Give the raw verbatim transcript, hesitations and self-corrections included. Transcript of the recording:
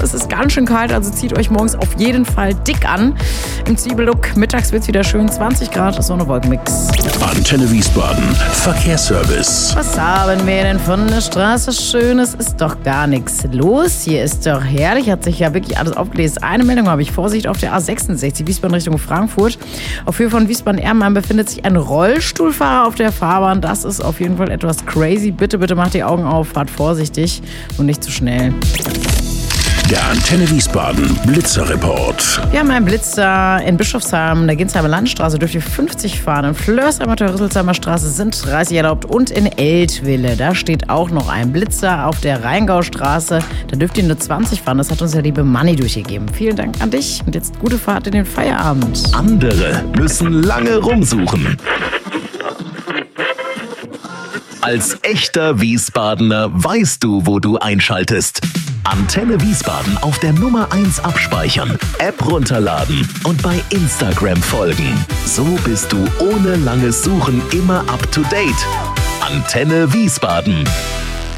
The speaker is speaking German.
Es ist ganz schön kalt, also zieht euch morgens auf jeden Fall dick an. Im Zwiebellook mittags wird es wieder schön, zwanzig Grad, Sonne-Wolkenmix. Antenne Wiesbaden, Verkehrsservice. Was haben wir denn von der Straße Schönes? Ist doch gar nichts los. Hier ist doch herrlich, hat sich ja wirklich alles aufgelesen. Eine Meldung habe ich, Vorsicht auf der A sechsundsechzig, Wiesbaden Richtung Frankfurt. Auf Höhe von Wiesbaden-Ermheim befindet sich ein Rollstuhlfahrer auf der Fahrbahn. Das ist auf jeden Fall etwas crazy. Bitte, bitte macht die Augen auf, fahrt vorsichtig und nicht zu schnell. Der Antenne Wiesbaden Blitzerreport. Wir haben einen Blitzer in Bischofsheim, der Ginsheimer Landstraße dürft ihr fünfzig fahren. In Flörsheimer Rüsselsheimer Straße sind dreißig erlaubt und in Eltville, da steht auch noch ein Blitzer auf der Rheingaustraße. Da dürft ihr nur zwanzig fahren. Das hat uns der liebe Manni durchgegeben. Vielen Dank an dich und jetzt gute Fahrt in den Feierabend. Andere müssen lange rumsuchen. Als echter Wiesbadener weißt du, wo du einschaltest. Antenne Wiesbaden auf der Nummer eins abspeichern, App runterladen und bei Instagram folgen. So bist du ohne langes Suchen immer up to date. Antenne Wiesbaden.